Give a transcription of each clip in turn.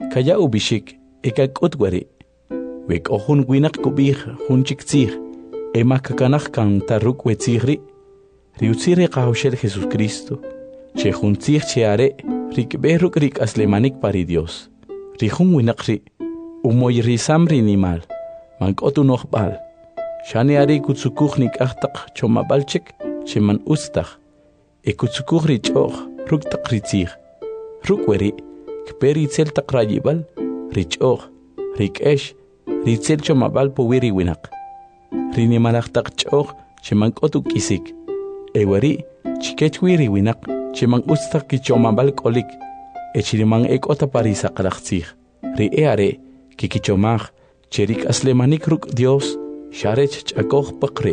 Kaya ubishik, eka kutwari. Wek ohun winak kubih, hun chikzih. Ema kakanach kan taruk wetzihri. Riutzire kahaushel Jesus Cristo. Che juntzih che are, rik beruk rik aslemanik pari Dios. Rihun winakri. Umoy risamri nimal. Mankotu nochbal. Shani ari kutsukuchnik achtak chomabalchik. Che man ustach. E kutsukuchri choch, ruk takritzih. Ruk weri. Kperi tzel takrayibal. Richoch. Rik esh. Ritzel chomabal po wiri winak. Rinimalach tak choch. Che mankotu kisik. Ewari, chikech wiri winak, chimang ustak ki chomabal kolik, chirimang ekota parisa kalaktsig. Ri eare, kikichomach, cherik aslemanik ruk Dios, sharech chakoch pakre.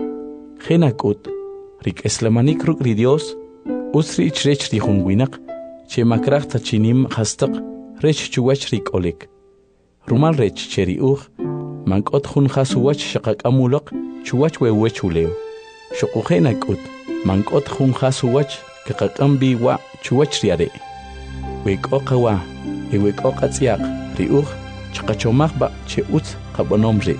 Genakut, rik aslemanik ruk ri Dios, usri chrech ri winak, chimakrach tachinim hastak, rech chuwach rik olik. Rumal rech cheri mankot hun hasuwach shakak amulok, chuwach wewech uleo. Shokujenakut, mankot hun hasuwach, kakakambi wa chuwach riare. Wek okawa, wek okatziak, riuch, chakachomach ba che utz kabonomre.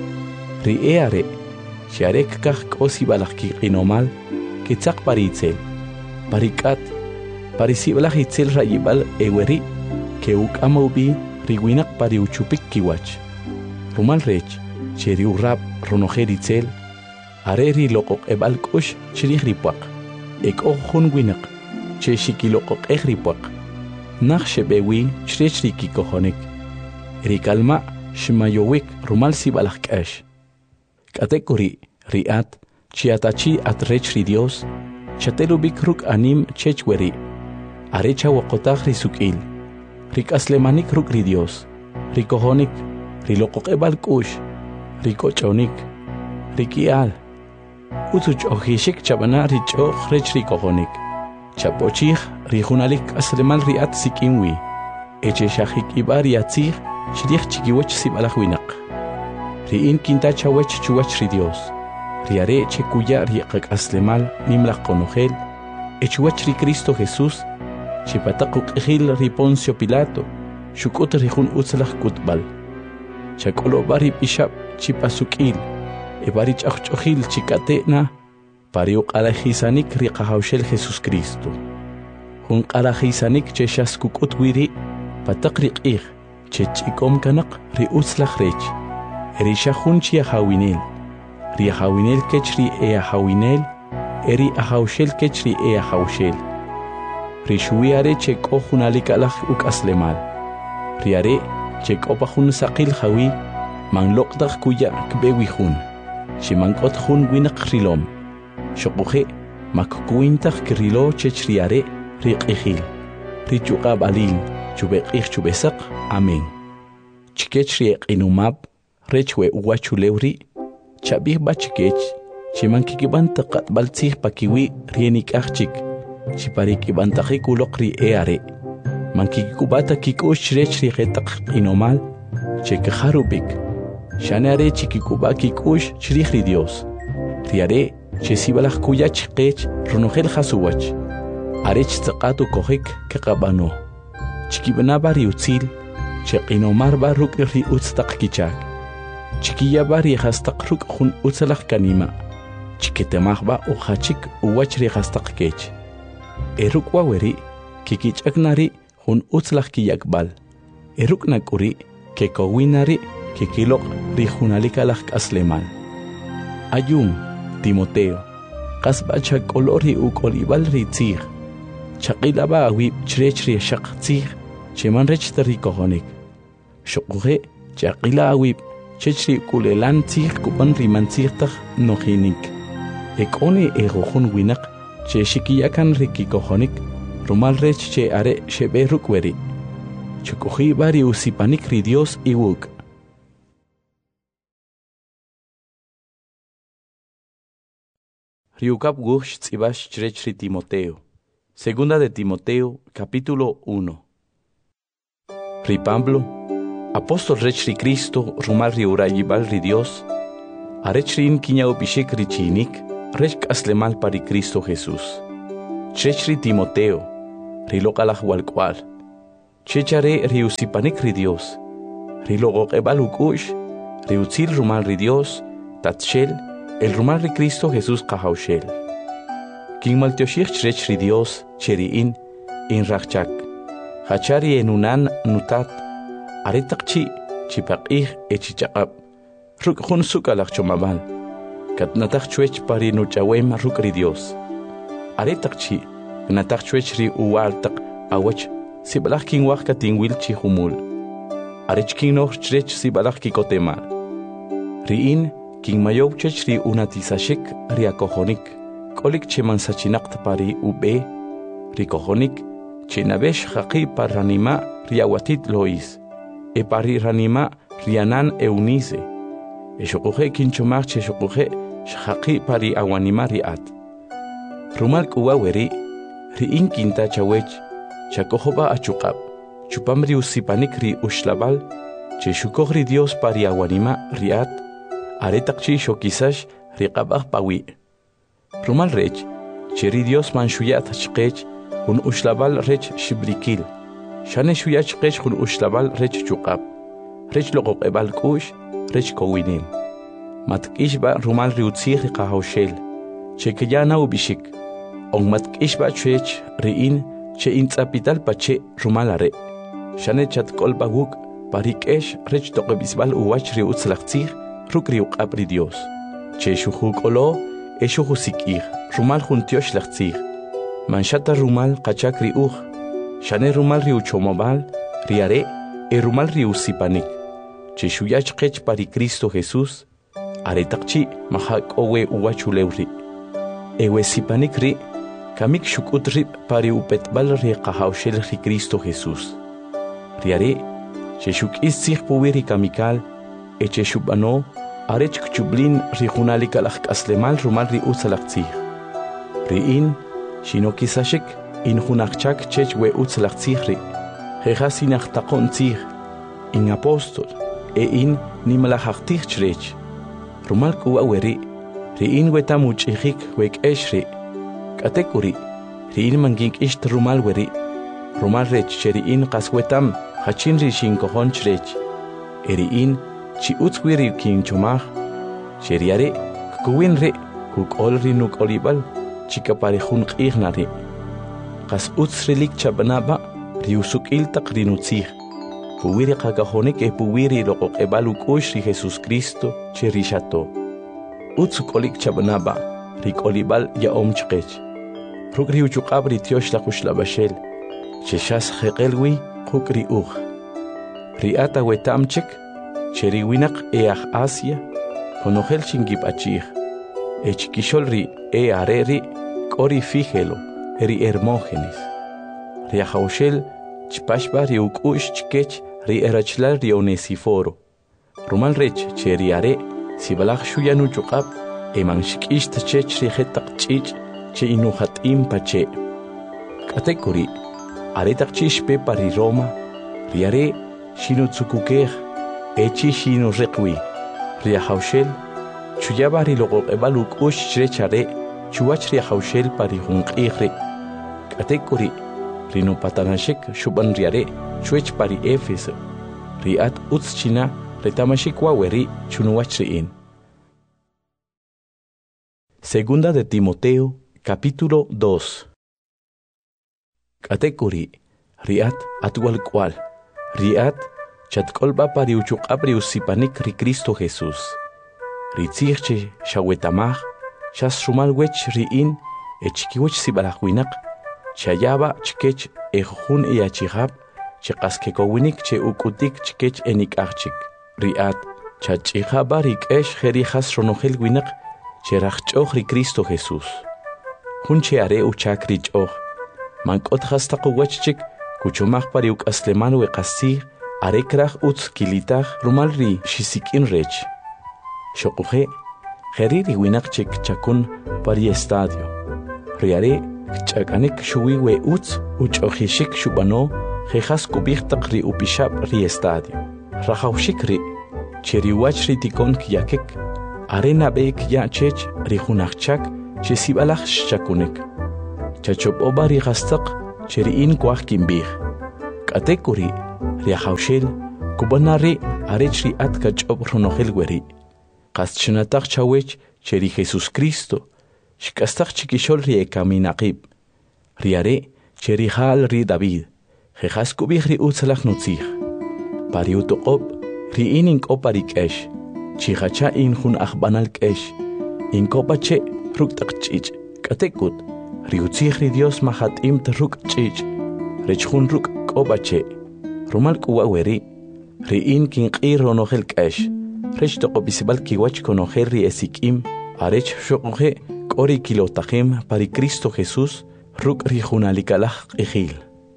Rieare, sharek kach kosibalach kinomal, kitzak paritzel. Parikat, parisibalach itzel rayibal eweri, keuk amaubi, riwinak pariuchupik kiwach. Rumal rech, cheriurab, ronojeritzel, Areri lokok ebal kush chirihripuak. Ek ohun winak. Che shikilokok ehripuak. Nach shebewi chrechri kohonik. Rikalma shimayowik rumal sibalak ash. Katekuri riat chiatachi atrechri Dios. Chatelubik ruk anim chechweri. Arecha wakotach risukil. Rikaslemanik ruk ri Dios. Rikohonik. Rilokok ebal kush. Rikochonik. Rikial. Utuch ohishik chabana richo rechri kohonik. Chapochich rijunalik aslemal riat sikinwi. Eche shahik ibar yatzich shrich chikiwach sibalach winak. Riin kinta chawech chuwach ri Dios. Riare eche kuya riakak aslemal nimlach konogel. Echuwach ri Cristo Jesús. Chipatakuk ejil ri Poncio Pilato. Shukut rijun utzlach kutbal. Chakolo bari bishap chipasukil. Ebarich achchojil chikatena, pariuk alajisanik riqahaushel Jesus Cristo. Hun alajisanik cheshaskukut wiri, patakrik chechikom kanak riutzlach rech. Erisha hun chiahawinel. Riahawinel kechri eahawinel, eri ahaushel kechri eahaushel. Rishuiare cheko hunalikalach uk aslemal. Riare chekopah hun sakil hawi, manlokdach kuya kbewi hun. Shimankot hun winak rilom. Shokuhe, makkuintach kirilo chechriare, riqihil. Richuqab alin, chubeqih chubesak, amen. Chikechriek inumab, rechwe uwachulewri, chabih bachikech, chimankikibantaqat baltzih pakiwi rienik achchik, chiparikibantaqik ulokri eare. Mankikubata kikush rechriqetaq inomal, chekaharubik. Shanare chikikuba kikush chirihri Dios. Riare chesibalach kuyach kech runogel hasuwach. Arech tzaqatu kohik kakabano. Chikibanaba riutzil, cheqinomar baruk ri utztaq kichak. Chikiyabar yehastaq ruk hun utzalach kanima. Chiketemahba uhachik uwach rihastaq kech. Eruk waweri kikichaknari hun utzlach kiyakbal. Eruk nakuri kekowinari Kikilok rijunalikalach aslemal. Ayum, Timoteo, kasbacha kolori ukolibal ritzig. Chakilaba awib chrechri shaktzig, cheman rechtari kohonik. Shokuhe, chakila awib, chechri kulelan tzig kupan rimantzigtach nohinik. Ekone egohun winak, che shikiyakan riki kohonik, rumal rech che are shebe rukweri. Chokuhi bari usipanik ri Dios iwuk. Riukap gush tzibash chrechri Timoteo. Segunda de Timoteo, capítulo 1. Ri Pablo, apóstol rechri Cristo, rumal riurayibal ri Dios, arechrin kiñao pishik richinik, rech aslemal pari Cristo Jesús. Chrechri Timoteo, rilokalach walkwal. chechare riusipanik ri Dios. Riloqoqebal ukush, riutzil rumal ri Dios, tatshel, el rumal ri Cristo Jesús qahawshel. King maltioshich chrech ri Dios, cheriin, in rachak. Hachari enunan nutat, aretaqchi, chipaqih echichaqab. Ruk hun sukalak chomabal. Katnatak chwech pari nuchawem ruk ri Dios. Aretaqchi, gnatak chwech ri uwaltaq awach, sibalak king waka tingwil chi humul. Arech king noh chrech sibalak kikotemal. Riin, king mayow chech ri unatisashik ri akohonik. Kolik cheman sachinakt pari ube, ri kohonik, chenabesh haqi par ranima riawatit lois. E pari ranima rianan eunize. E shokuhe kinchomach che shokuhe shaqi pari awanima riat. Rumal kuwaweri, riin kinta chawech, chakohoba achukab. Chupamri usipanik ri ushlabal, che shukogri Dios pari awanima riat, aretakchi shokisash riqabah pawi. Rumal rech, cheri Dios man shuyat chqech, hun ushlabal rech shibrikil. Shane shuyat chqech hun ushlabal rech chukab. Rech loqoqebal kush, rech kowinim. Matkishba rumal riutzir qahawshel, che kayana ubishik. On matkishba chech riin, che intzapital pache rumalare. Shane chat kolbaguk, parikesh rech toqebisbal uwach riutzlaqtzir, ruk riuqab ri Dios. Che shuhuk olo, Esho husikir, rumal juntiosh lachzir. Manchata rumal kachak riuch. Shane rumal riuchomobal, riare, e rumal riusipanik. Cheshuyach kech pari Cristo Jesús. Aretakchi mahak owe uwachulewri. Ewe sipanik ri, kamik shukutri pari upetbal ri qahawshel ri Cristo Jesús. Riare, cheshuk istzir puwiri kamikal, e cheshubano, Arech kchublin rijunalik alak aslemal rumal ri utzalaktzir. Riin, shino kisashik, in hunachchak chech we utzalaktzir ri. Jejas inachtaqon tzir, in apostol, e in nimalachachtir chrech. Rumal kuwa weri, riin wetamuchihik wek eshri. Katekuri, riin mangink isht rumal weri. Rumal rech cheriin kaswetam, hachin rishin kohon chrech. Eriin, chi utzwiri kin chumach, sheriare, kuwinre, kuk olri nuk olibal, chika parejun q'ignari. Kas utzrilik chabanaba, riusuk iltak rinutzir. Puwiri qakajonik e puwiri loqoqebal ukush ri Jesus Cristo, cherishato. Utzuk olik chabanaba, rik olibal ya omchqech. Ruk riuchukab ri tiosh lakush labashel, cheshas jeqelwi, kuk ri uj. Riata wetamchik, Cheriwinak each Asia, conogel chingip achir. Echikisholri e areri, cori fígelo, eri Hermógenes. Riajaushel, chpashba riukush chkech, ri erachlal ri Onesiforo. Rumal rech, cheriare, sibalach shuyanu chukab, emanshikisht chech ri jetak chich, che inuhatim pache. Katekuri, aretak chishpe pari Roma, riare, shinutsukukej, Echi shino requi, riajaushel, chuyaba riloqoqebal ukush chrechare, chuach riajaushel pari junqigre. Katekuri, rinopatanashik shuban riare, chuech pari Éfeso. Riat utzchina, retamashik waweri, chunuachriin. Segunda de Timoteo, capítulo 2. Katekuri, riat atual cual, riat, Chatkolba pariuchuk abriusipanik ri Cristo Jesús. Ritzirche shawetamach, shas rumal wech riin, echkiwech sibalahwinak, chayaba chkech ejun eachihab, chekaskekowinnik che ukutik chkech enikachik. Riat, chachihaba rikesh jerijas ronogel winak, cherachchoch ri Cristo Jesús. Hunche are uchak richoch, mankot hastaqowechchik, kuchomach pariuk asleman weqasir, Arekrach utz kilitach rumalri shisikin rech. Shokuhe, heriri winakchik chakun pari estadio. Riare, chakanik shuwi we utz uchοχishik shubano, jejas kubirtak ri upishab ri estadio. Rajaushik ri, cheriwach ri tikon kiyakek, arena beek ya chech ri hunachchak, chesibalach chakunek. Chachop oba ri gastak, cheriin kwach kimbih. Katekuri, riahaushel, kubanari, arechri atka chob ronogel weri. Kastchnatak chawech, cheri Jesus Cristo, shkastak chikishol rie kaminaqib. Riare, cheri hal ri David, jejas kubih ri utzalach nutzich. Pariutoqob, ri inin koparik esh, chihacha in hun achbanal kesh, in kopache, ruktak chich, katekut, ri utzich ri Dios mahat im ruk chich, rechhun ruk kopache, rumal kuwaweri, ri in kin ronogel kesh, rech toqobisibal kiwach konogel ri esikim, arech shokoje, kori kilotajem pari Cristo Jesús, ruk ri junalikalach ejil.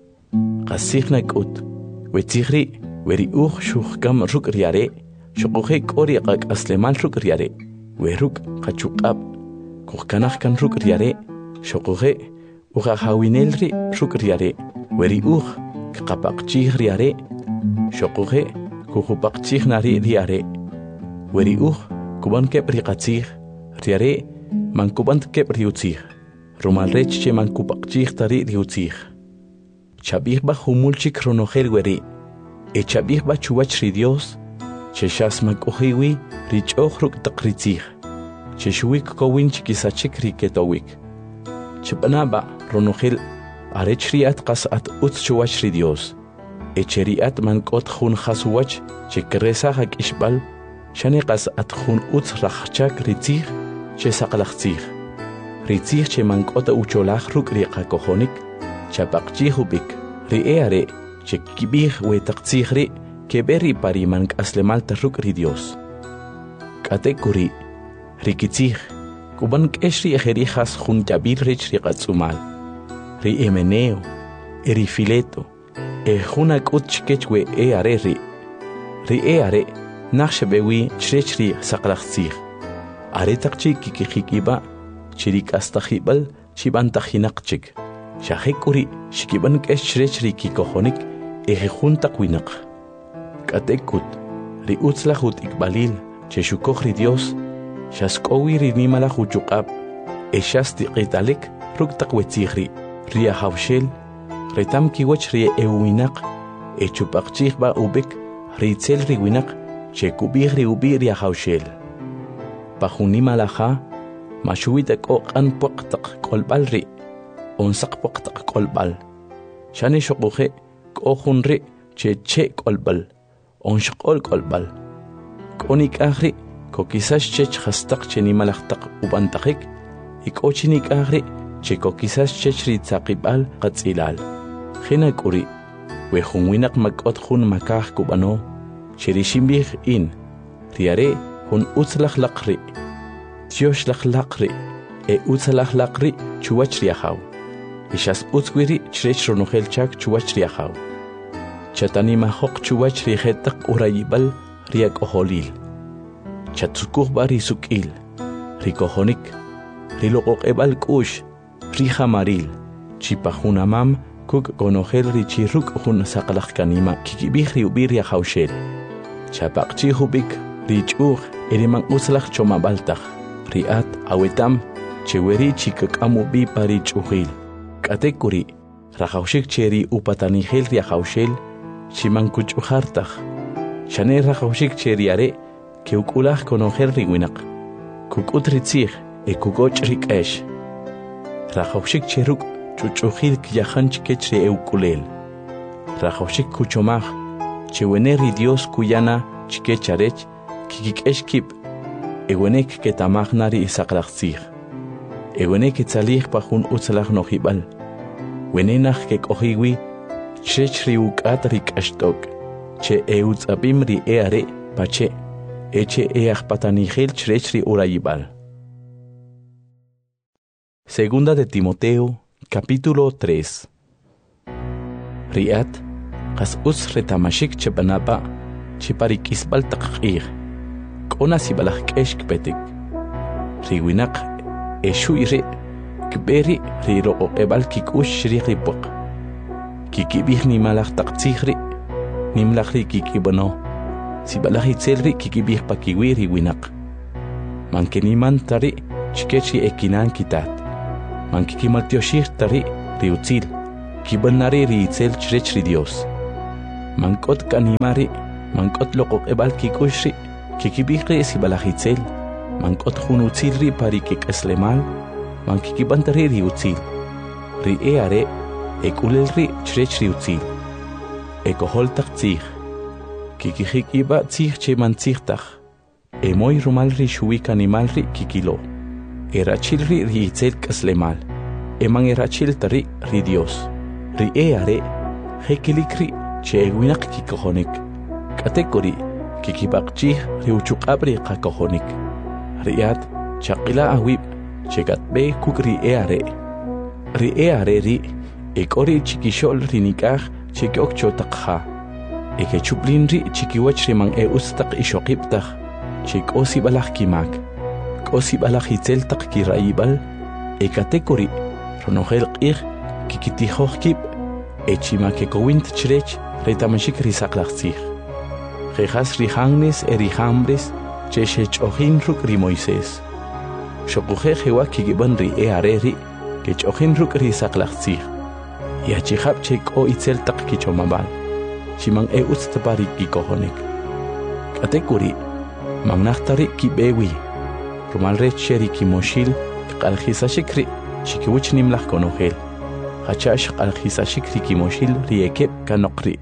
Qasighnak ut, wetzigri, weri shukhkam ruk riare, shokoje kori qak aslemal ruk riare, weruk qachukab, kuhkanach kan ruk riare, shokoje, hawinelri ruk riare, weri kapakchih riare, shokoje, kuhupakchih nari riare, weri kuban kep riqatzih, riare, mankuban kep riutzih, rumalrech che mankupakchih tari riutzih. Chabih ba humulchik ronogel weri, chabih ba chuwach ri Dios, che shas makohiwi richoch ruk takritzih, che shuwik kowin chikisachik riketowik. Chbanaba ronogel arech riat qasat utz chuwach ri Dios, cheriat mankot hun khasuwach che kresa hak ishbal, shane qasat hun utz rachchak ritzih, che saqlachtzih. Ritzih che mankota ucholach ruk riqa kohonik, chapaqchih ubik, ri'eare, che kibih wetaqtzih ri, keberi pari mank aslemal tarruk ri Dios. Katekuri, rikitzih, kuban keshri ejerijas jun yabir rich riqatzumal, ri emeneo, eri fileto, juna kutchkechwe eare ri, ri'eare, naxbewi chrechri saqlachtzih, aretaqchi kikikiba, chirik astajibal, chibantajinakchik. Shahekuri, shikiban keshrechri kikohonik, ejejuntak winak. Katekut, ri utzlahut ikbalil, cheshukohri Dios, shaskowi ri nimalahuchukab, eshasti qitalik, ruktak wetzihri, ria hawshel, retam kiwach ri winak, echupakchih ba ubik, ritzel ri winak, chekubih ri ubi ria hawshel. Pahunimalaha, mashuwitak o anpoktak kolbalri, onsak poktak kolbal. Shani shokuhe kohunri che kolbal, onshakol kolbal. Konik ahri, kokisas chech hastak chenimalaktak ubantakik, ikochinik ahri, che kokisas chech ritzakibal katzilal. Hinakuri, wehunwinak makot hun makah kubano, cherishimih in, riare hun utzlach lakri. Dios lakri, utzalach lakri, chuwach riahaw. Ishas utzwiri chrech ronogel chak chuwach riahaw. Chatani mahok chuwach rihetak urayibal riak oholil. Chatsukuh ba risukil, rikohonik, rilokok ebal kush, rihamaril, chipahunamam, kuk gonogel richiruk hun sakalach kanima, kikibih riubir riahawshel. Chapakchi hubik, richuh, erimang utzlach chomabaltach. Riat awetam cheweri chikakamu bi pari chuhil. Katekuri rajaushik cheri upatanihel riahaushel chimankuchuhartach. Shane rajaushik cheri are keukulach konoher riwinak. Kukutritzich kukoch rikesh. Rajaushik cheruk chuchuhil kyahanch kechri eukulel. Rajaushik kuchomach cheweneri Dios kuyana chikecharech kikikesh kip. Ewenek que tamagnari isaklachzich. Ewenek que tzalih pahun utzalach nohibal. Wenenach que kohiwi, chechri ukatrik ashtok. Che eutzabim ri eare, pache, eche each patanihel chechri urayibal. Segunda de Timoteo, capítulo 3. Riat, kas us retamashik chebanapa, chiparik isbal takir. Ona sibalach keshk petik. Riwinak eshuire kberi riro ebal kikush ripok. Kikibih ni malach taktsihri, nimlachri kikibano. Sibalach itzelri kikibih pakiwi riwinak. Mankeniman tari chikechi ekinan kitat. Mankikimaltioshir tari riutzil. Kibanari riitzel chrechri Dios. Mankot kanimari, mankot loqoq ebal kikushri, kikibikri sibalahitzel, mankot hunutzilri pari kikeslemal, mankikibantari riutzil. Ri eare, ekulelri chrechri utzil. Ekoholtak tzich. Kikihikiba tzich che mantzich. Emoy rumalri shuik animalri kikilo. Erachilri riitzel kaslemal. Eman erachil tari ri Dios. Ri eare, hekilikri che eguinak kikohonik. Katekori, kikibakchih riuchukabri kakohonik. Riat, chakila awib, chegatbe kukri eare. Ri eare ri, ekori chikishol rinikah chekiok chotakha. Eke chuplinri chikiwachri man ustak ishokiptah. Chik osibalach kimak. Osibalach hitzeltak kiraibal. Ekatekori, ronogel qir, kikitihohkip. Echimake kowint chrech, retamashik risaklachzich. Jejas rihangnes erihambres, cheshech ohinruk ri Moisés. Shokuje jewa kigiban ri eareri, kech ohinruk risaklachzich. Yachihab chek o itzeltak kichomabal. Chimang ustapari kikohonek. Katekuri, magnachtari kibewi. Rumalre cheri kimoshil, kalhisashikri, chikiwuchnim lach konogel. Hachash kalhisashikri kimoshil riekep kanokri.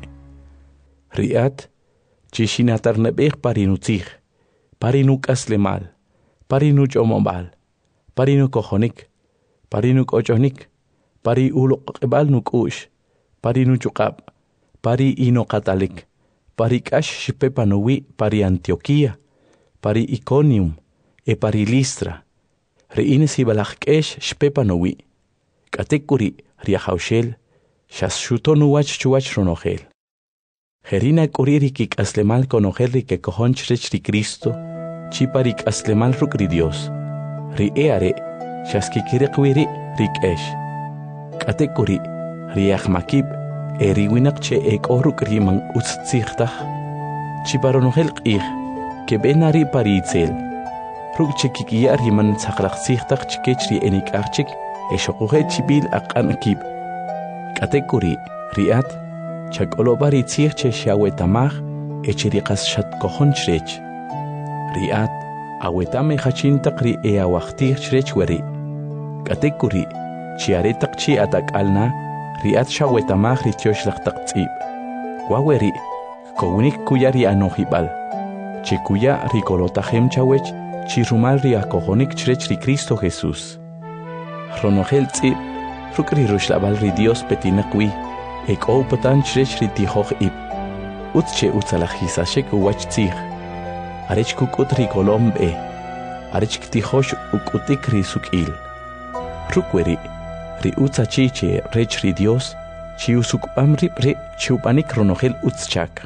Riat, chishinatar nebeh parinutzich, parinuk aslemal, parinuch omobal, parinuk kohonik, parinuk ochonik, pari uluk ebal nukush, pari nuchukab, pari inokatalik, pari kash shipepanuwi, pari Antioquia, pari Iconium, pari Listra, reines ibalachkesh shipepanuwi, katekuri riahaushel, shashutonuwach chuach ronogel. Gerina kuririk aslemal konogerri que cohonchrech ri Cristo, chiparik aslemal ruk ri Dios, ri eare, shaskikirikwiri rik esh. Katekuri, riachmakib, eriwinak che ekoruk riman utzichtach, chiparonogel qih, que benari paritzel, ruk chekikia riman tzaklachzichtach chikechri enikachik, eshokuhe chibil akanakib. Katekuri, riat, chakolobari tzirche shawetamach, echirikas shatkohonchrech. Riat, awetame hachintak ri eawachtirchrech weri. Katekuri, chiaretak chi atak alna, riat shawetamach ri tioshlachtak tzib. Waweri, kounik kuya ri anohibal. Chikuya ri kolotahem chawech, chirumal ri akohonik chrech ri Cristo Jesús. Ronogel tzib, rukri rushlabal ri Dios petinakwi, ek opatan chrech ri tihoch ib. Utche utzalachizashek uwach tzig. Arech kukut ri kolombe, arech ktihosh ukutik ri sukil. Rukweri, ri utzachiche rech ri Dios, chi usukpam ripre chupanik ronogel utzchak.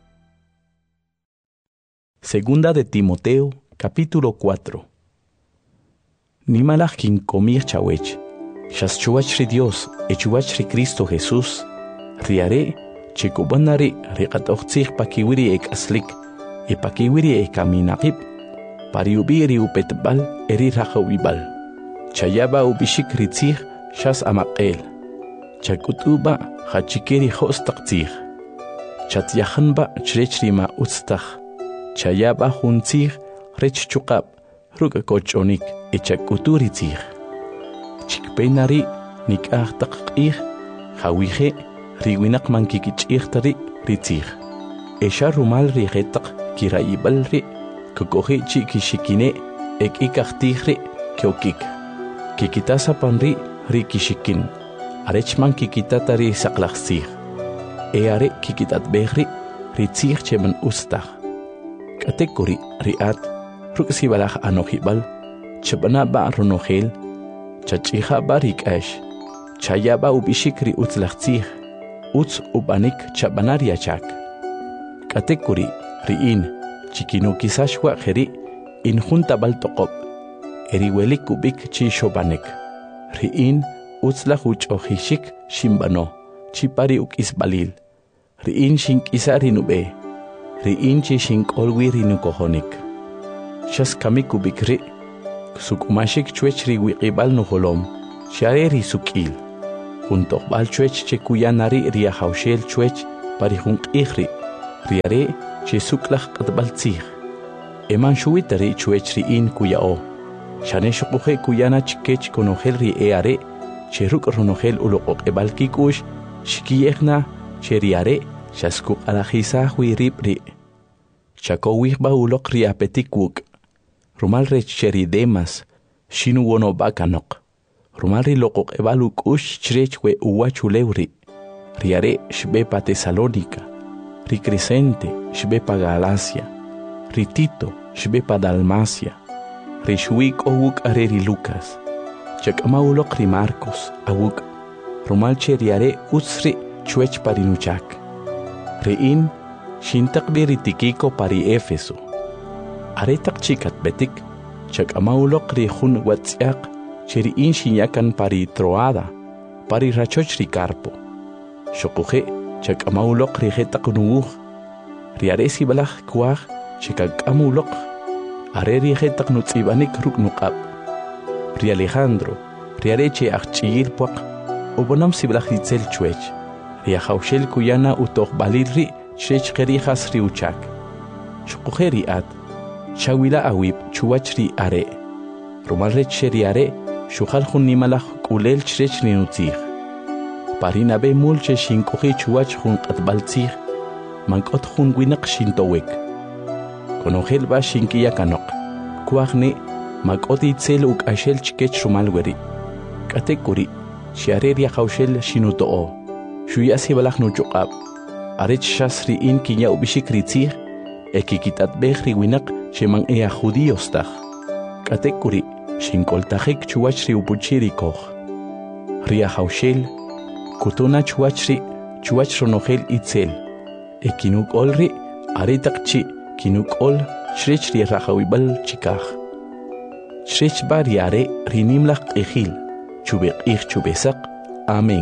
Segunda de Timoteo, capítulo 4. Nimalach kin komir chawech, shaschuach ri Dios, echuach ri Cristo Jesús, riare, chikubanari, riqatochtzig pakiwiri ek aslik, pakiwiri ek aminakib, pariubiri upetbal, eri rachawibal. Chayaba ubishik ritzig, shas amaqel. Chakutuba, hachikeri hostaktzig. Chatyachanba, chrechrima utztach. Chayaba huntzig, rech chukab, rukakochonik, echakuturitzig. Chikpenari, nikahtakqig, hawije, riwinak mankikichichtari, ritzig. Esha rumal rigetak, kiraibalri, kukohi chikishikine, ek ikachtigri, kyokik. Kikitasa panri rikishikin, arechman kikitatari saklachzig. Eare kikitat behri, ritzig cheman ustach. Katekuri riat, ruksibalach anohibal, chabana ba ronogel, chachiha barik ash, chayaba ubishikri utzlachzig, utz ubanik chabanariachak. Katekuri riin, chikinukisashwa geri, injuntabal tokop. Eriwelik kubik chi shobanek. Riin utzlach uchohishik shimbano, chipari ukisbalil. Riin shink isarinube. Riin chi shink olwirinukohonik. Shas kamikubik ri. Sukumashik chwech riwikibal nuholom. Shareri sukil. Juntokbal chwech chekuyanari riahaushel chwech. parihun q'ijri riare che suklaj q'atb'al eman shuwit ri chuech ri'in kuya'o xane xuquje kuyana chikech konojel ri are che ruk' ronojel uloq'oq'eb'al kik'ux xikiyejna che riare xaskuq alajisaj wi rib' ri chakowij ba uloq ri apetik wuk rumal rech che ri Demas xinu wonoba kanoq rumal ri loq'oq'eb'al uk'ux chrech we uwach ulew ri riare xbe pa Tesalónica ri Crescente xbe pa Galacia ri Tito xbe pa Dalmacia ri xuik owuk are ri Lucas chak'ama uloq ri Marcos awuk rumal che riare utzri chuech parinuchak ri'in xintaq bi ri Tikiko pari Éfeso aretaq chikat betik chak'ama uloq ri jun watz'yaq che ri'in xinyakan pari Troada pari rachoch ri Carpo xuquje chak'ama uloq ri jetaq nuwuj riare sibalaj kuaj chikak'ama uloq are ri jetaq nutz'ibanik ruk' nuq'ab ri Alejandro riare che ajch'iyil puaq ubonam sibalaj ritzel chuech ri ajawxel kuyana utojb'alil ri chrech qerijas ri uchak xuquje ri at xawila awib chuwach ri are rumal rech che ri are xuqal jun nimalaj k'ulel chrech ri nutzij parinabe mul che xink'uji chuwach jun q'atb'al tzij mank'ot jun winaq xintowek konojel ba xinkiya kanoq kuajne mak'ot itzel uk'axel chikech rumal weri k'ate kuri xiare ri ajawxel xinuto'o xuya sibalaj nuchuq'ab arech xas ri'in kinya ubixik ri tzij kikit'atb'ej ri winaq xeman ea judíos taj k'ate kuri xinkoltajik chuwach ri upuchi ri koj ri ajawxel kutuna chuwach ronojel itzel kinuk'ol ri aretaq chi kinuk'ol chrech ri rajawib'al chikaj chrech ba ri are ri nimlaj q'ijil chubeq'ij chubesaq amén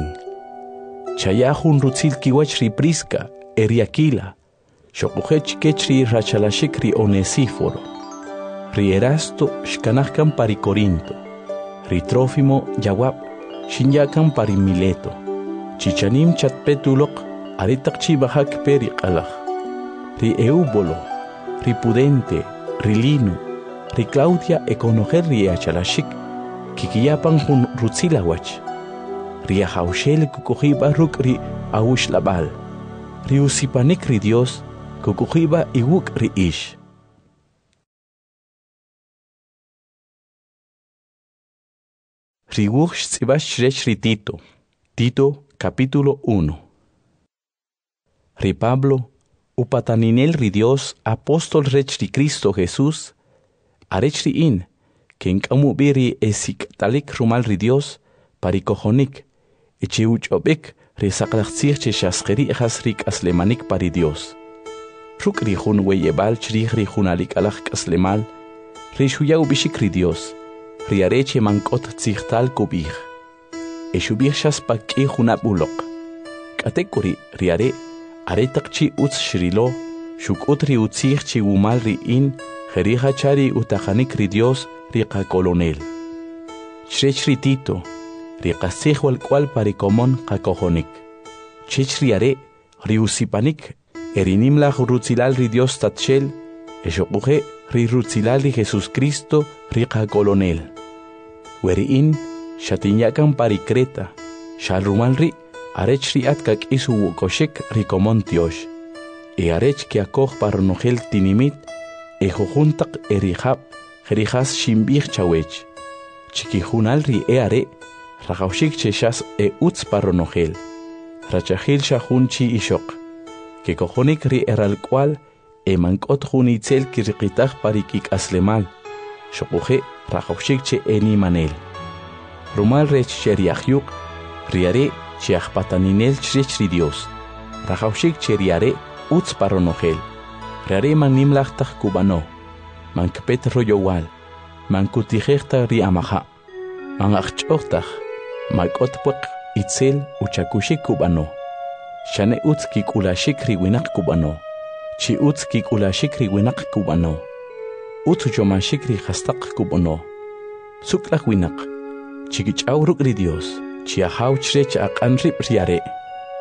chaya jun rutzil kiwach ri Prisca ri Aquila xoquje chikech ri rachalaxik ri Onesíforo ri Erasto xkanajkan pari Corinto ri Trófimo yawab xinyakan pari Mileto chichanim chatpet uloq aretaq chi bajak peri q'alaj ri Eubolo ri Pudente ri Lino ri Claudia konojel ri achalaxik kikiyapan jun rutzil awach ri ajawxel kukujiba ruk' ri awuxlab'al ri usipanik ri Dios kukujiba iwuk' ri ix ri wuj xtz'ib'ax chrech ri Tito capítulo 1 ri Pablo upataninel ri Dios apóstol rech ri Cristo Jesús arech ri'in kenk'amu bi ri esik'talik rumal ri Dios pari kojonik che uch'ob'ik ri saqlaj tzij che xasqeri'jas ri k'aslemanik pari Dios ruk' ri jun weyeb'al chrij ri jun alik'alaj k'aslemal ri xuya ubixik ri Dios ri are che mank'ot tzijtal kub'ij xub'ij xaspa k'i junab' uloq k'ate kuri ri are aretaq chi utz xrilo xuk'ut ri utzij chi wumal ri'in jerij acha ri utajanik ri Dios ri qakolonel chrech ri Tito ri qastzij walk'wal pari komon qakojonik chech ri are ri usipanik ri nimlaj rutzilal ri Dios tatxel xoquje ri rutzilal ri Jesucristo ri qakolonel weri'in xatinyakan pari Creta xalrumal ri arech ri at kak'isu wukoxik ri komon tiox arech kiakoj paronojel tinimit jujuntaq ri jab jerijas xinb'ij chawech chikijunal ri are rajawxik che xas utz paronojel rachajil xajun chi ixoq kekojonik ri eralk'wal mank'ot jun itzel kirqitaj pari kik'aslemal xoquje rajawxik che nimanel rumal rech che ri ajyuq ri are che ajpataninel chrech ri Dios rajawxik che ri are utz paronojel ri are man nimlaj taj kub'ano man kpet royowal man kutijej taj ri amaja man ajch'oj taj mak'ot pueq itzel uchakuxik kub'ano xane utz kik'ulaxik ri winaq kub'ano chi utz kik'ulaxik ri winaq kub'ano utz uchomaxik ri jastaq kub'ano suklaj winaq chikich'aw ruk' ri Dios chi ajaw chrech aq'an rib' ri are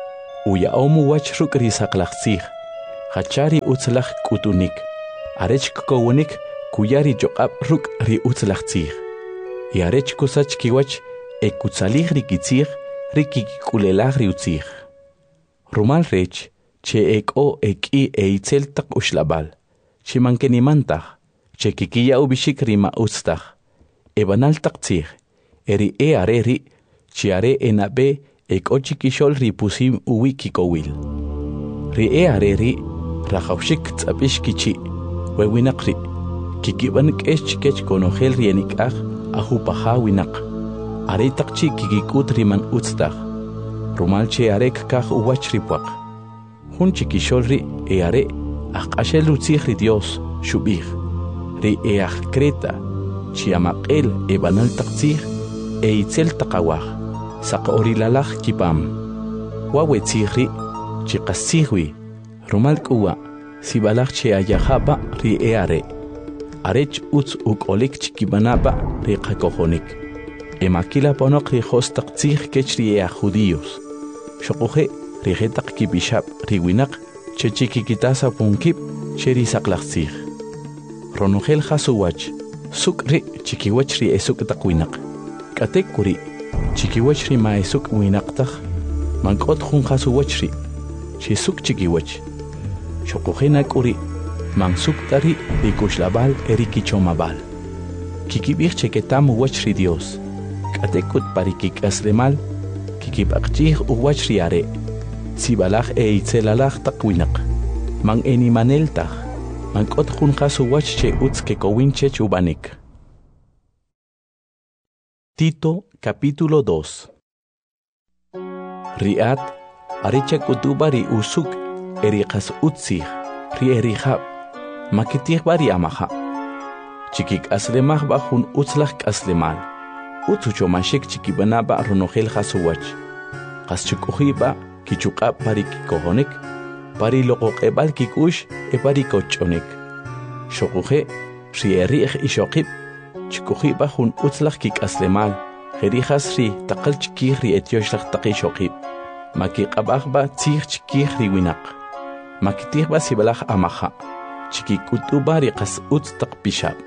uya omu wach ruk risaqlaqsij hachari utzlaq k'utunik arech kowonik kuyari joqab ruk ri utzlaqsij y arech kusach kiwach ekutsalij rikitzij rikik'ulelaj riutzij rumal rech che ek'o ek'i eitzel taq uxlabal chimankenimantaq che kikiya ubishik rima utztaj ebanal taq tzij eri are ri chi are enabe ek'o chikixol ripusim uwi kikowil ri are ri rajawxik tz'apix kichi wewinaq ri kikiban k'ex chikech konojel rienik'aj ajupaja winaq are taq chi kikik'ut riman utztaj rumal che are kaj uwach ripuaq jun chikixol ri are ajq'axel utzij ri Dios xub'ij ri ajkreta chi amaq'el ebanal taq tzij eitzel taq awaj saq orilalaj kipam wawetzij ri chi qastzij wi rumal k'uwa sibalaj che ayajaba ri are arech utz uk'olik chikibanaba ri qakojonik emakila ponoq ri jos taq tzij kech ri judíos xoquje ri jetaq kibixab ri winaq che chikikitasa punkib che ri saqlaqtzij ronojel jasuwach suk ri chikiwach ri esuk taq winaq k'atek kuri chikiwach ri maesuk winaqtaj mank'ot jun jasuwach ri chi suk chikiwach xoquje nak'uri mansuk tari ri kuxlabal eri kichomabal kikib'ij che ketam uwach ri Dios k'atekut pari kik'aslemal kikib'aqchij uwach ri are sibalaj eitzelalaj taq winaq man enimanel taj mank'ot jun jasuwach che utz kekowin chech ub'anik. Tito capítulo 2. Ri'at arecha kutuba ri usuk eri qas utzij ri erijab makitij bari amaja chikik aslemaj ba jun utzlaj k'aslemal utzuchomashik chikibanaba ronojel jasuwach qas chuk'ujiba kichuq'ab pari kikojonik pari loqoq'eb'al kik'ux pari koch'onik xoquje ri erij ixoqib chuk'ujiba jun utzlaj kik'aslemal jerijas ri taqal chikij ri etyoxlaj taq ixoqib makiq'ab'ajba tzij chikij ri winaq makitijba sibalaj amaja chikik'utuba ri qas utz taq pixab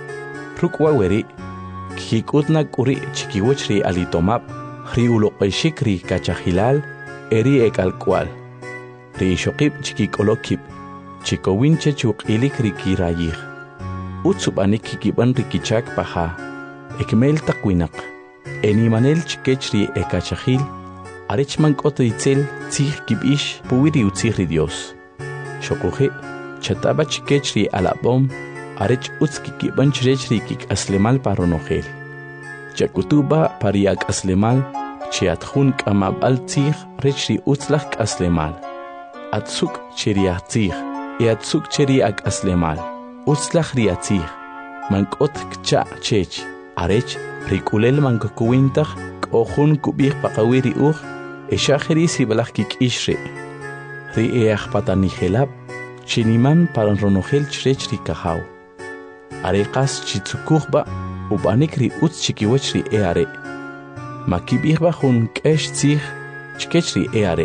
ruk' weri kikik'utna k'uri chikiwach ri alitomab ri uloq'exik ri kachajilal eri ek'alk'wal ri ixoqib chikik'olokib chikowin chech uq'ilik ri kirayij utz ub'anik kikib'an ri kichak paja ekmel taq winaq enimanel chikech ri ekachajil arech mank'ot ritzel tzij kib'ix puwi ri utzij ri Dios xoquje chataba chikech ri alab'om arech utz kikib'an chirech ri kik'aslemal paronojel chakutuba pari ak'aslemal che atjun k'amab'al tzij rech ri utzlaj k'aslemal atzuk che ri atzij atzuk che ri ak'aslemal utzlaj ri atzij mank'ot kcha' chech arech ri k'ulel mankokuwintaj k'o jun kub'ij paqawi ri uj exajeri sibalaj kik'ix ri ajpatanijelab chiniman paran ronojel chirech ri kajaw are qas chitzukujba ub'anik ri utz chikiwach ri are makib'ijba jun k'ex tzij chikech ri are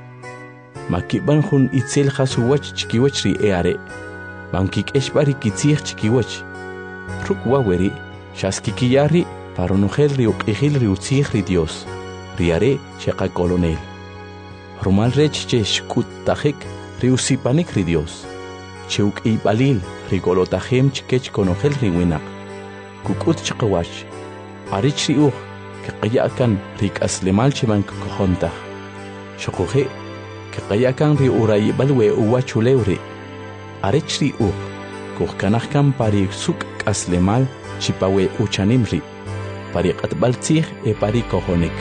makib'an jun itzel jasuwach chikiwach ri are mankik'exb'a ri kitzij chikiwach ruk' waweri xaskikiya ri paronojel ri uq'ijil ri utzij ri Dios ri are xeqakolonel rumal rech che xk'uttajik ri usipanik ri Dios che uk'iybalil ri golotajem chikech konojel ri winaq kuk'ut chaqawach arich ri uj keqaya'kan ri k'aslemal che mankojontaj xoquje keqaya'kan ri urayib'al we uwachulew ri arech ri uj kujkanajkan pari suk k'aslemal chipawe uchanim ri pari q'atb'al tzij pari kojonik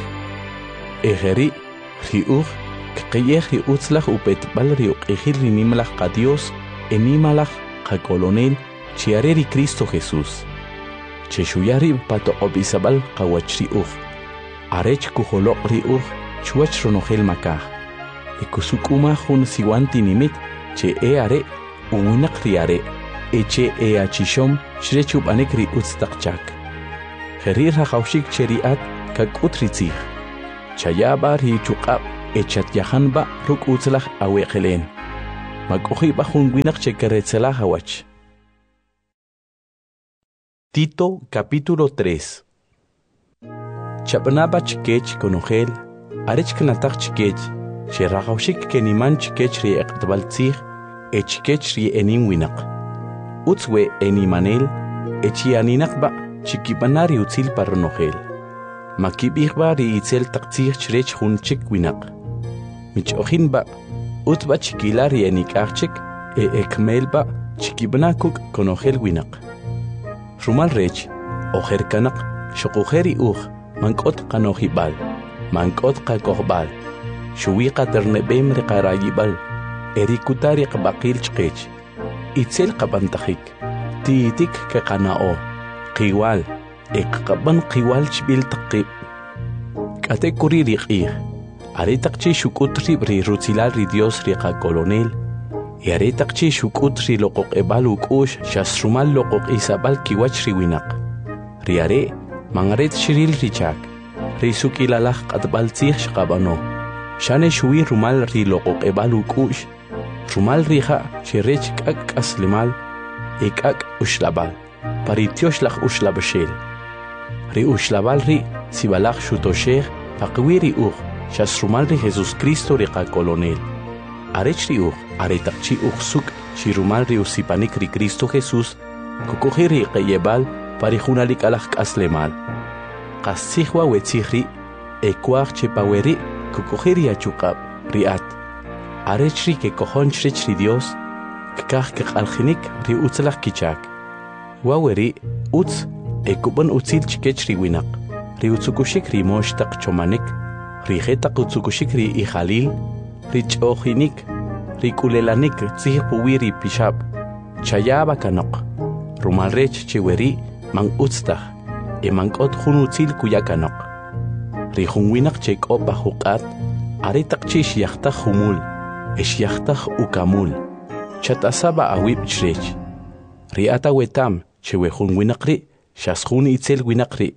ejeri ri uj keqayej ri utzlaj upetb'al ri uq'ijil ri nimlaj qa Dios enimalaj qakolonel chi are ri Cristo Jesús che xuyari patoq'ob'isab'al qawach ri uj arech kujoloq' ri uj chwach ronojel makaj kusuk'umaj jun siwan tinimit che are uwinaq ri are che achixom chirech ub'anik ri utz taq chak jeri rajawxik che ri'at kak'ut ri tzij chayaba ri chuq'ab echat yahanba ruk utzlach aweqelen. Makohiba jungwinak chekeretzelah hawach. Tito capítulo 3. Chapnaba chikech konogel, arech knatak chikech, cherahaushik keniman chikech ri eqtbaltzig, echikech ri enim winak. Utzwe enimanel, echianinakba chikibanari utzil parnogel. Makibihba ri itzel taktzig chrech hunchik winak. Mich ohinba, utba chikilari enikachik, ekmelba chikibanakuk konogel winak. Rumal rech, oher kanak, shokujeri mankot kanohibal, mankot kakohbal, shuwiqa ternebem riqarayibal, erikutari qabaqil chqech, itzel qabantajik, tiitik keqanao, qiwal, eqqaban qiwal chbil taqib. Kate kuri riqih, aretaqchi shukutri ri rutzilal ri Dios riqa colonel, y aretaqchi shukutri loqoq ebal ukush shasrumal loqoq isabal kiwach riwinak. Riare, mangaret shiril richak, risuk ilalach qatbaltzig shqabano, shane shui rumal ri loqoq ebal ukush, rumal riha shirech kak aslimal, ekak ushlabal, paritiosh lach ushlabashel. Ri ushlabal ri sibalach shutoshech, paqwiri shasrumal ri Jesus Cristo riqa colonel. Arech ri aretaqchi suk shirumal ri usipanik ri Cristo Jesus, kukuhiri qeyebal, parijunalik alach aslemal. Qasihwa wetzihri, ekwach chepaweri, kukuhiri achukab, riat. Arechri ke kohonchrich ri Dios, kkah keqaljinik ri utzlach kichak. Waweri, utz, ekubon utzil chikech ri winak, ri utzukushik ri moshtaq chomanik, ri jetaq utzukushik ri ijalil, ri chojinik, ri kulelanik tzihpuwi ri pishab, chayaba kanok, rumalrech cheweri, man utztach, mankot junutzil kuyakanok. Ri junwinak chekop bajukat, aretak chish yachtach humul, yachtach ukamul, chatasaba awib chrech. Ri ata wetam, chewe junwinak ri, shashun itzel winak ri,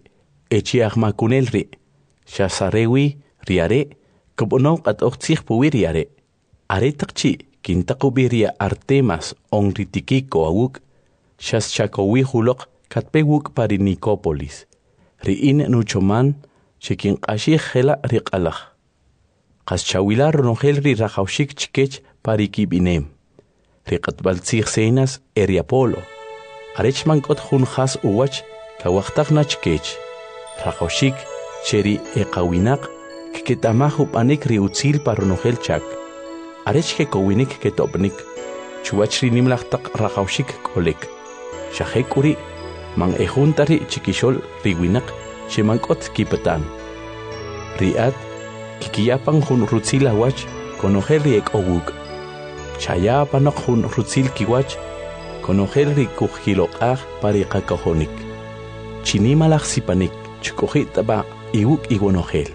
makunel ri, shasarewi riare, kubonok at oktzich puwiriare. Aretak chi, kintakubiria Artemas on ritikiko awuk, shaschakowi hulok, katpewuk pari Nicopolis. Riin nuchoman, chekin qashik hela riqalach. Qaschawilar ronogel ri rajaushik chikech pari kibinem. Riqatbaltzig senas eriapolo. Arech mankot junjas uwach, kawachtakna chikech. Rajaushik, cheri eqawinak, kiketamahu panik ri utzil paronogel chak. Arech kekowinik ketopnik, chuwach ri nimlachtak rajaushik kolek. Shahekuri, man ejuntari chikishol riwinak, shemankot kipatan. Riat, kikiyapan jun rutzil awach, konogel ri ekowuk. Chayapanok jun rutzil kiwach, konogel ri kujilokaj pari kakohonik. Chinimalach sipanik, chukojitaba iwuk iwonogel.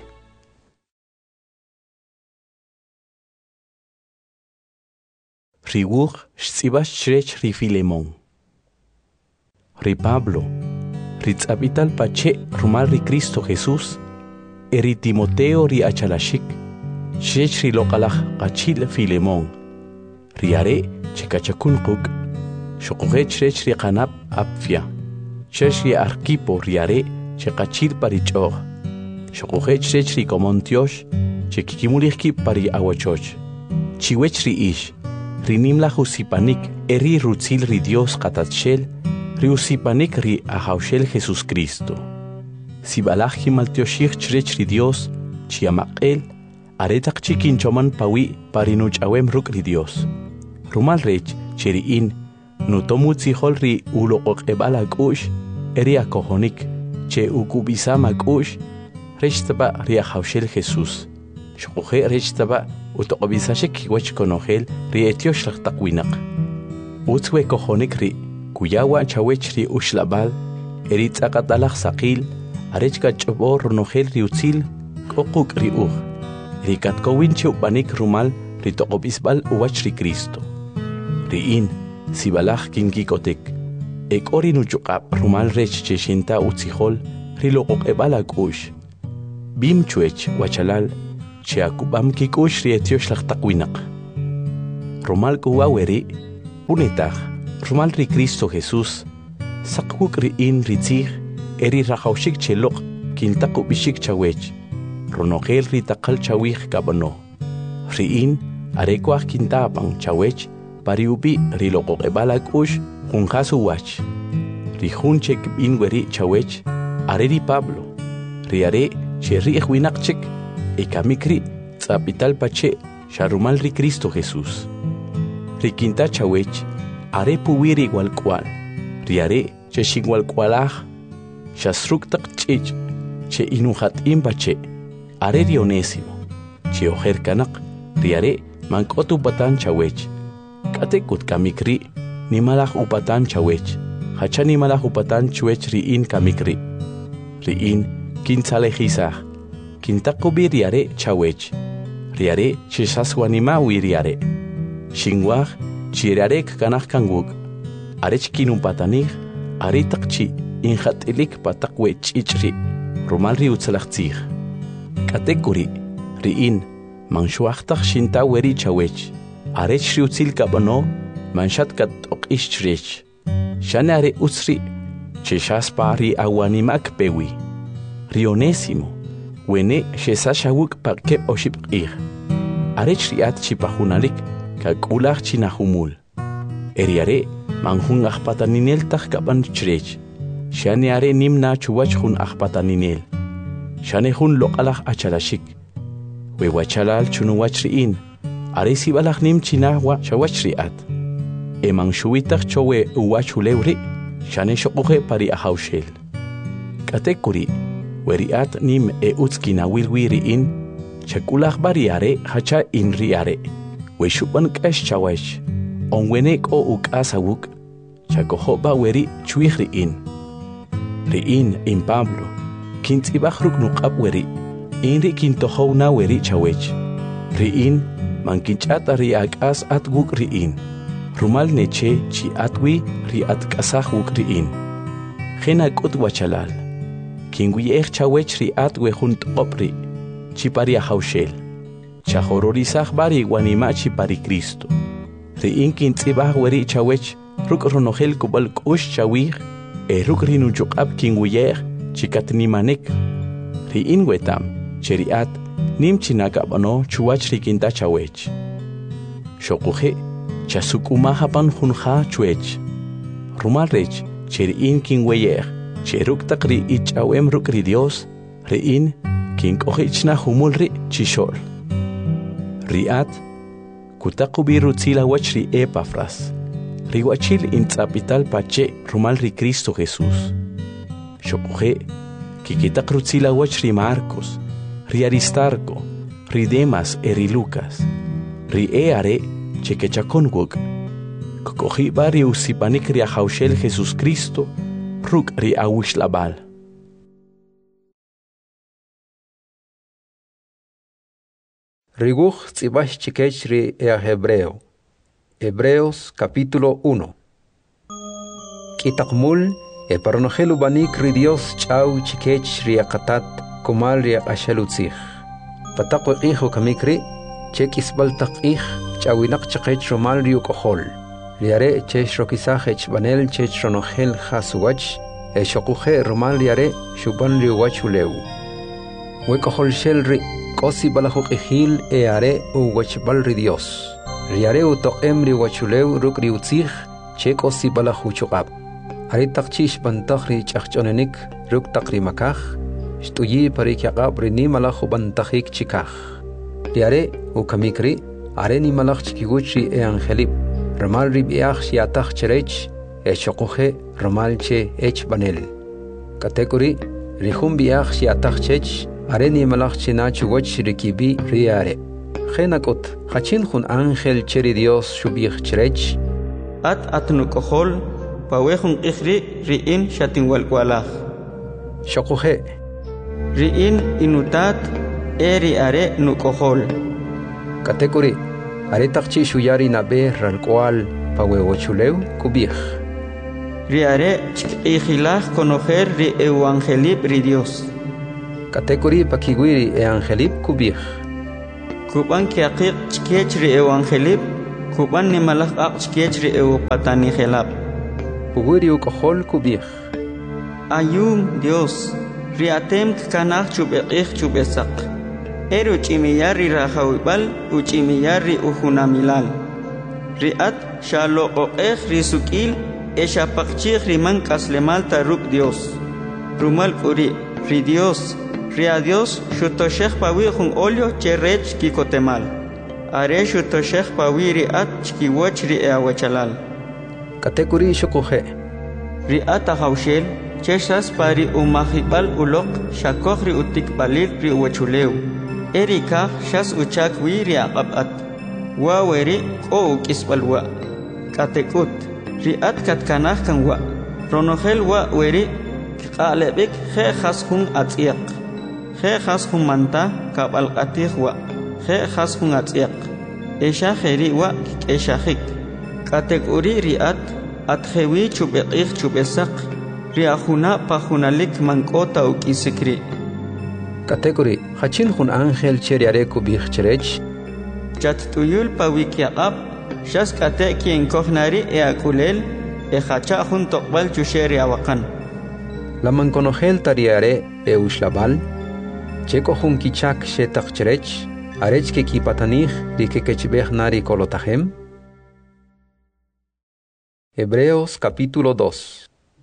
Riwuch shtsibash chrech ri Filemon. Ri Pablo, ri tzabital pache rumal ri Cristo Jesús, eri Timoteo ri achalashik, chrech ri loqalach qachil Filemon. Ri are chekachakun quk, shokoge chrech ri qanab apfia, chrech ri Arquipo ri are chekachil pari chog, shokoge chrech ri Komontiosh, chekikimulihki pari awachoch, chiwech ri ish, rinimla usipanik eri rutzil ri Dios qatatshel, ri usipanik ri ahaushel Jesus Cristo. Sibalach himaltioshich chrech ri Dios, chiamaqel, aretak chikinchoman pawi parinuch awem ruk ri Dios. Rumal rech cheriin, nutomutzihol ri uloqoq ebala kush, eri akohonik, che ukubisama kush, rechtaba ri ahaushel Jesus. Shokoje rechtaba utoqobisashek wach konogel ri etiosh taqwinak. Utzwe kohonik ri kuyawa chawech ri ushlabal eri tzaqatalach saqil arechka chobor nogel ri utzil koquk ri ri katkowin chupanik rumal ri toqobisbal uwach ri Cristo. Riin sibalach kinkikotek ekori nuchuqab rumal rech cheshinta utzihol ri loqoq ebala kush. Bim chuech wachalal che akubam kikush rietiosh lachtakwinaq. Romal kuwaweri, punetag, romal ri Cristo Jesús, sakwuk riin ritzig, eri rajaushik chelok, kintaku bishik chawech, ronogel ritakal chawich kabano. Riin, arekwah kintapang chawech, pariubi rilokok ebalak ush, junjasu wach. Rijunchek inweri chawech, areri Pablo, riare, cherri winakchek, ekamikri, tzapital pache, sharumal ri Cristo Jesús. Rikinta chawech, are puwiri walkwal, riare, che shingwalkwalaj, shasruktak chich, che inuhat imbache, are Rionésimo, che ojerkanak, riare, mankotu batan chawech, katekut kamikri, nimalaj upatan chawech, hacha nimalaj upatan chwech riin kamikri. Riin, kintzalejizaj, kintakubi riare chawech, riare, chesaswanimawi riare. Shingwaj, chiriarek kanaj kanwuk, arech kinumpatanij, aritakchi, injatilik patakwe chichri, romal riutzalachtzij. Katekuri, riin, manshuachtak shintaweri chawech, arech riutzil kabano, manshat kat okishrech. Shanare utsri, cheshaspari awanimak pewi. Rionésimo, wene shesashawuk pakep oshipqij. Arech riat chipajunalik, kakulaj chinahumul. Eriare, manjun ajpataninel tajkapan chrech. Shaneare nimna chuwach jun ajpataninel. Shanejun loqalaj achalashik. Wewachalal chunuwach riin. Are sibalaj nim chinahwa chawach riat. Eman shuitaj chowe uwachulewri. Shane shokuje pari ahaushel. Katekuri, weriat nim utzkinawilwi riin. Chakulaj bariare hacha inriare. Weshupan kash chawech, onwenek o ukasawuk, chakohoba weri chuich riin. Riin in Pablo, kintzibajruk nukab weri, inri kintohona weri chawech. Riin, mankinchata riakas atguk riin. Rumal neche chi atwi riat kasahuk riin. Gena kot wachalal, kinguiech chawech riat wejunt opri, chiparia haushel. Chahororizaj bari guanimachi pari Cristo. Riin kintzibaj weri chawech, ruk ronogel kubal kush chawij, ruk rinuchukab kinguyej, chikatnimanek. Riin wetam, cheriat, nim chinakabano chuwach rikinta chawech. Shokuje, chasukumahapan junja chuech. Rumalrech, cheriin kingweyej, cheruk takri ichawem ruk ri Dios, riin, kinkojichna humulri chishol. Riat, kutakubi rutzila wachri Epafras, riwachil intzapital pache rumal ri Cristo Jesús. Shokuje, kikitak rutzila wachri Marcos, ri Aristarco, ri Demas eri Lucas, ri eare chekechakonwuk, kokojiba ri usipanik ri ahaushel Jesús Cristo, ruk ri awishlabal. Riguj tzibach chikech ri Hebreo. Hebreos capítulo 1. Kitakmul paronogelu banik ri Dios chau chikech ri akatat kumal ri ashalutzich. Patakwe ijo kamikri chekis baltakich chawinak chakech romal ri ukohol. Riare chech rokisajech banel chech ronogel hasuwach shokuje romal riare shuban ri wachuleu. Wekohol shel ri Kosi balahuk ihil are uwachbal ri Dios. Riare utoqem ri wachuleu ruk ri utzich che kosi balahuchukab. Aritak chish bantach ri chachchonenik ruk takri makach. Shtuyi parikyaqab ri ni malahu bantachik chikach. Riare ukamikri are ni malach chikiguchi angelip. Ramal ri biach shiatach cherech shokuje ramal che banel. Katekuri rihum biach shiatach chech Areni malach china chuwach rikibi riare. Genakot, hachin jun ángel cheri Dios shubich cherech. Atnukohol, pawehun ikhri riin shatinwalkwalach. Shokuje. Riin inutat eri are nukohol. Katekuri, aretakchi shuyari nabe ralkwal pawewachuleu kubich. Riare ikhilach conocer ri evangelip ri Dios. Katekuri pakiguiri angelip kubich. kuban kiaqiq chkech ri evangelip kuban nimalaq chkech ri patani gelap Puguiri ukohol kubih. ayum Dios riatem kanaq chubeqih chubesak eru chimiyar ri rahawibal uchimiyar ri uhunamilal riat shaloqoqeh ri sukil eshapaqchih ri man kaslemal taruk Dios rumal kuri ri Dios ria Dios shutoshekh pawi jun olio cherech kikotemal are shutoshekh pawi ri at chkiwoch ri awachalal Katekuri shokohe. ri ata hawshel cheshas pari umahibal ulok shakokh ri utik balil ri wachuleu erika shas uchak wi ri aqabat wa weri o kisbalwa katekut ri at katkanah kan wa ronohel wa weri qalebik khe khashun atiq khe khashun manta kabalqatih wa khe khashun atiq esha kheri wa eshahik katekuri ri at khewi chubeqih chubesaq ri ahuna pahunalik mankota ukisikri Katekuri hachin hun angel cheriare kubih cherech. chat tuyul pawikiaqab shas kate kien kohnari e akulel e hacha hun toqbal chusheri awakan Laman konohel tariare e ushlabal. Cheko hun kichak shetak cherech. Arech ke kipatanich ri ke kechbeh nari kolotahem. Hebreos capítulo 2.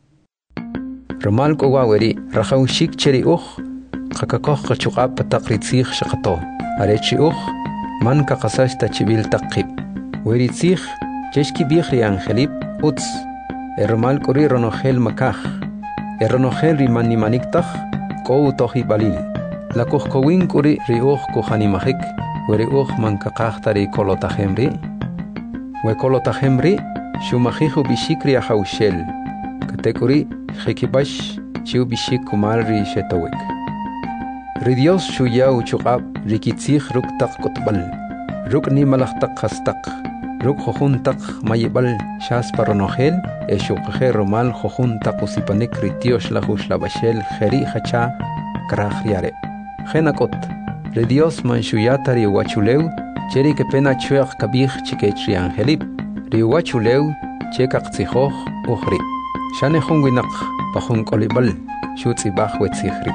Romal kogaweri rahaushik cheri Kakakoh kachuqab pataqritzih shaqato. Arechi man kaqasash tachibil taqib. Weritzih cheshki bihri angelip uts. Romal kori ronohel makah. Ronohel rimani maniktah kou tohi balil. Lakoh kowin kori riuh kuhanimahik. Weri man kakah kolotahemri. We kolotahemri shumahihu bishikri ahaushel. Katekuri hikibash chiu bishik kumalri shetowik. Ridios shuyau chuqab rikitzih ruk taq kutbal. Ruk ni malaq taq khastaq. Ruk khokhun taq mayibal shas paronohel e shukhe romal khokhun taq usipanik ritios lahush labashel kheri khacha krahriare. Khenakot. Ridios man shuyatari wachuleu cheri ke pena chuaq kabih chikechri angelip. Riwachuleu chekaqtzihoj ukhri. Shane khungwinak pahun kolibal shutzibah wetzihri.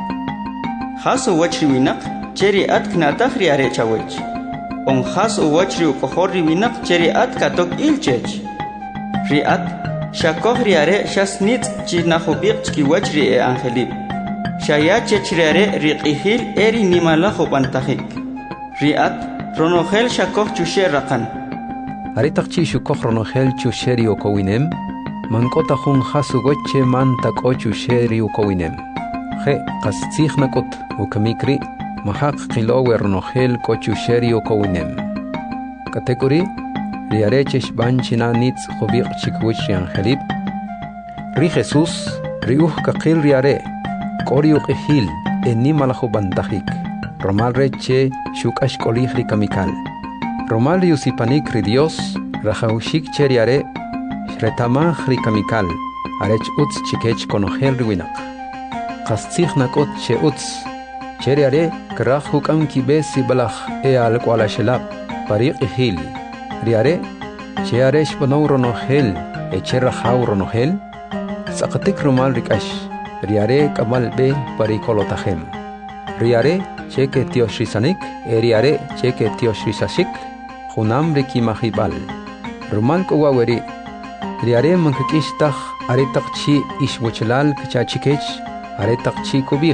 Hasu wachri winak cheri at knatah ri are chawech on hasu wachri ukohori winak cheri at katok ilchech ri at shakoh ri are shasnit chinahubiq chki wachri e angelip shaya chechri are ri qihil eri nimala khopantahik ri at ronohel shakoh chushe raqan Aritaqchi shukoh ronohel chusheri okowinem mankota hun hasu goche man tako chusheri okowinem He qastzih nakot ukamikri mahaq qilowe ronohel kochusheri okowinem. Katekuri riarechesh banchina nitz khobiq chikwish angelip. Ri Jesus riuh kaqil riare koriuq ehil enimalajo bantahik. Romal reche shukash kolihri kamikal. Romal riusipanik ri Dios rahaushik cheriare shretamah ri kamikal. Arech utz chikech konohel riwinak. Qastzih nakot che uts cheriare krah hukam kibesi balach e al kwala shelab pariq hil riare chearesh bonoro nohel e cherra hauro nohel saqatik rumal rikash riare kamal be parikolotahem riare cheke tioshisanik e riare cheke tioshisashik hunam rikimahibal rumal ko waweri riare mankakishtah aritaqchi ishwochlal kachachikech Aretak chico bih.